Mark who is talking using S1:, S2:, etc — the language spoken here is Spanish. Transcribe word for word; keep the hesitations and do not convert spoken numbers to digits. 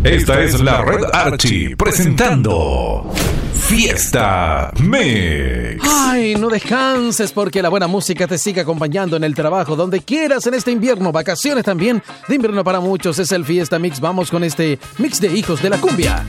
S1: Esta es la Red Archie presentando Fiesta Mix.
S2: Ay, no descanses porque la buena música te sigue acompañando en el trabajo, donde quieras en este invierno, vacaciones también de invierno para muchos. Es el Fiesta Mix. Vamos con este mix de hijos de la cumbia.